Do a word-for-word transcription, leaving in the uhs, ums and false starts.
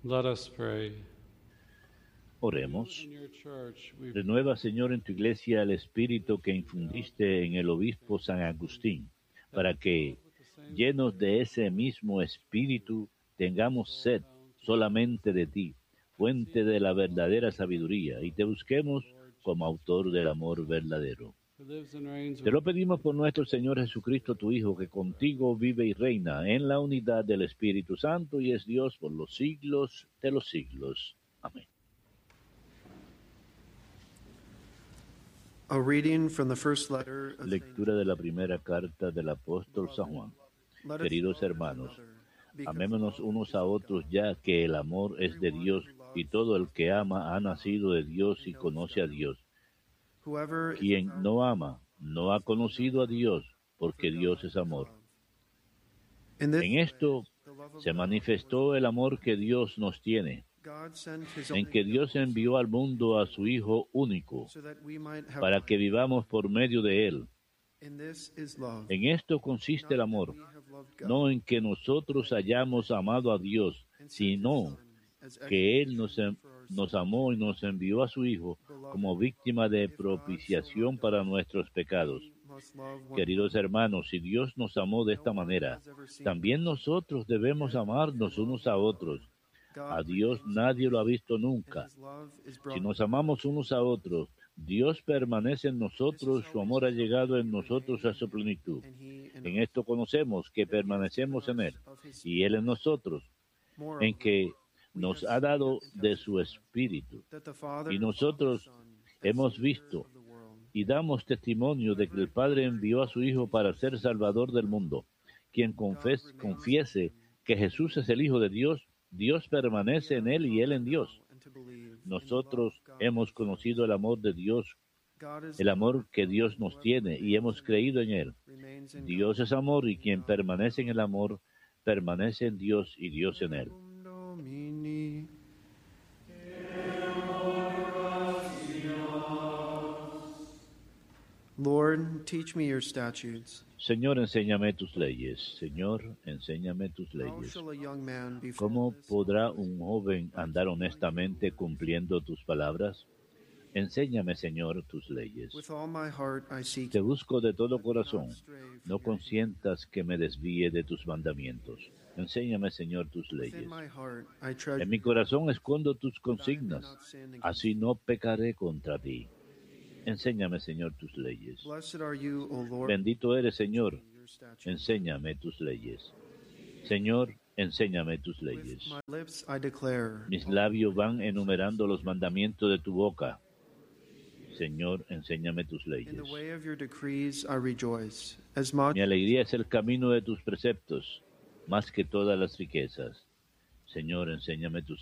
Let us pray. Oremos. In your church, we Renueva, Señor, en tu iglesia el espíritu que infundiste en el obispo San Agustín, para que, llenos de ese mismo espíritu, tengamos sed solamente de ti, fuente de la verdadera sabiduría, y te busquemos como autor del amor verdadero. who lives and reigns Te with lo pedimos por nuestro Señor Jesucristo, tu Hijo, que contigo vive y reina en la unidad del Espíritu Santo y es Dios por los siglos de los siglos. Amén. A reading from the first letter of Lectura de la primera carta del apóstol San Juan. Let us Queridos love one hermanos, another, because amémonos love unos is a of otros, God. ya que el amor es de Dios, y todo el que ama ha nacido de Dios y conoce a Dios. Whoever is Quien without no ama, no ha conocido a Dios, porque Dios es amor. In this En esto the love of se God manifestó el amor que Dios nos tiene, God sent his en only que Dios begotten envió al mundo a su Hijo único, Son, so that we might have para life. que vivamos por medio de Él. In this is love. En esto consiste el Not that amor, we have loved God, no en que nosotros hayamos amado a Dios, and sent his sino Son as que Él nos, expiation en- for our nos sins. amó y nos envió a su Hijo como víctima de propiciación para nuestros pecados. We must love one Queridos hermanos, si Dios nos amó de esta manera, también nosotros debemos amarnos unos a otros. God A Dios nadie lo ha visto nunca. and his love is Si brought nos amamos unos a otros, Dios permanece en nosotros, su amor ha llegado en nosotros a su plenitud. and he in En us. esto conocemos que permanecemos en Él Of his y Él en nosotros, Moreover, en que nos ha dado de su Espíritu. that the Father Y loved nosotros the Son as hemos Savior visto of the world. y damos testimonio de que el Padre envió a su Hijo para ser Salvador del mundo. Quien confes- confiese que Jesús es el Hijo de Dios, Dios permanece en Él y Él en Dios. And to believe in the Nosotros love of God. hemos conocido el amor de Dios, God is el amor love, que Dios nos tiene, y hemos creído en Él. remains in Dios God. es amor, y quien permanece en el amor, permanece en Dios y Dios en Él. Domini. Lord, teach me your statutes. Señor, enséñame tus leyes. Señor, enséñame tus How leyes. shall a young man be ¿Cómo faultless? podrá un joven andar honestamente cumpliendo tus palabras? Enséñame, Señor, tus leyes. With all my heart I seek Te you. busco de todo Let me corazón. not stray from No your consientas que me desvíe de tus mandamientos. Enséñame, Señor, tus hand. leyes. Within my heart I treasure En mi corazón escondo tus that I may consignas. not sin against Así no pecaré contra ti. Enséñame, Señor, tus leyes. Blessed are you, O Lord. Bendito eres, Señor. Your statutes. Enséñame tus leyes. Señor, enséñame tus With leyes. my lips I declare. Mis labios van enumerando los mandamientos de tu boca. Señor, enséñame tus In leyes. the way of your decrees I rejoice, as much Mi alegría es el camino de tus preceptos, más que todas las riquezas. Señor, enséñame tus